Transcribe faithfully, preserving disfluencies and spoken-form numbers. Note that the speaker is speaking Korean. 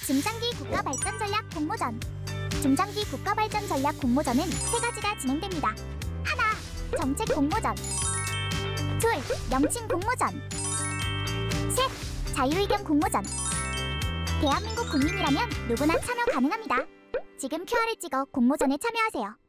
중장기 국가발전전략 공모전. 중장기 국가발전전략 공모전은 세 가지가 진행됩니다. 하나. 정책 공모전. 둘. 명칭 공모전. 셋. 자유의견 공모전. 대한민국 국민이라면 누구나 참여 가능합니다. 지금 큐알을 찍어 공모전에 참여하세요.